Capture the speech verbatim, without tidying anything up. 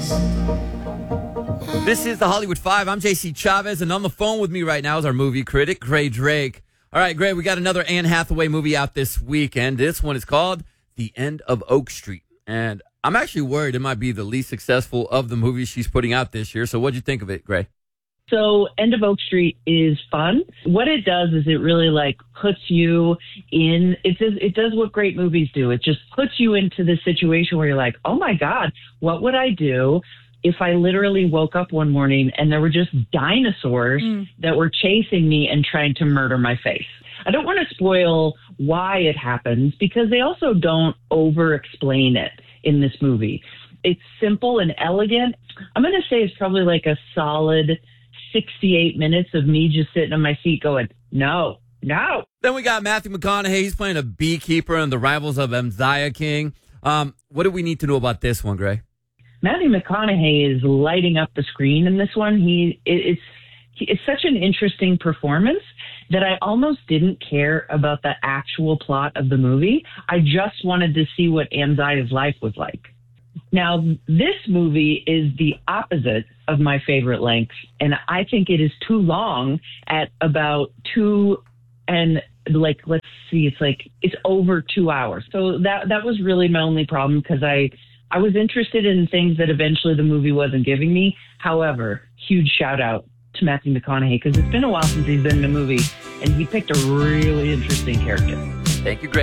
This is the Hollywood Five. I'm J C Chavez, and on the phone with me right now is our movie critic, Gray Drake. All right, Gray, we got another Anne Hathaway movie out this weekend. This one is called The End of Oak Street. And I'm actually worried it might be the least successful of the movies she's putting out this year. So what'd you think of it, Gray? So End of Oak Street is fun. What it does is it really like puts you in, it does, it does what great movies do. It just puts you into the situation where you're like, oh my God, what would I do if I literally woke up one morning and there were just dinosaurs mm. that were chasing me and trying to murder my face? I don't want to spoil why it happens because they also don't over-explain it in this movie. It's simple and elegant. I'm going to say it's probably like a solid sixty-eight minutes of me just sitting on my seat going, no, no. Then we got Matthew McConaughey. He's playing a beekeeper in The Rivals of Mziah King. Um, what do we need to know about this one, Gray? Matthew McConaughey is lighting up the screen in this one. He it, it's it's such an interesting performance that I almost didn't care about the actual plot of the movie. I just wanted to see what Mziah's life was like. Now, this movie is the opposite of my favorite length, and I think it is too long at about two and like, let's see, it's like, it's over two hours. So that that was really my only problem because I, I was interested in things that eventually the movie wasn't giving me. However, huge shout out to Matthew McConaughey because it's been a while since he's been in a movie, and he picked a really interesting character. Thank you, Gray.